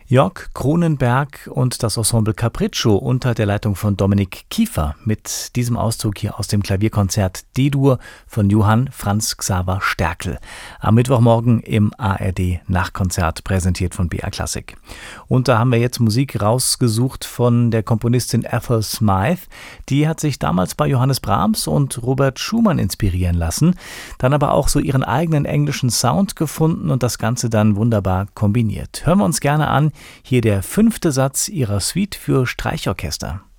Jörg Cronenberg und das Ensemble Capriccio unter der Leitung von Dominik Kiefer mit diesem Auszug hier aus dem Klavierkonzert D-Dur von Johann Franz Xaver Sterkel. Am Mittwochmorgen im ARD Nachkonzert, präsentiert von BR Classic. Und da haben wir jetzt Musik rausgesucht von der Komponistin Ethel Smythe. Die hat sich damals bei Johannes Brahms und Robert Schumann inspirieren lassen, dann aber auch so ihren eigenen englischen Sound gefunden und das Ganze dann wunderbar kombiniert. Hören wir uns gerne an. Hier der 5. Satz ihrer Suite für Streichorchester.